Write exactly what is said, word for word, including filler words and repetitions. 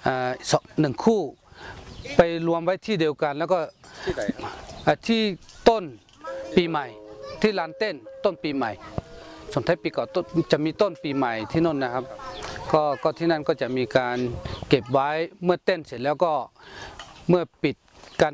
หนึ่งคู่ไปรวมไว้ที่เดียวกันแล้วก็ที่ไหนที่ต้นปีใหม่ที่ลานเต้นต้นปีใหม่สงท้ายปีเก่าจะมีต้นปีใหม่ที่นั่นนะครับก็ก็ที่นั่นก็จะมีการเก็บไว้เมื่อเต้นเสร็จแล้วก็เมื่อปิด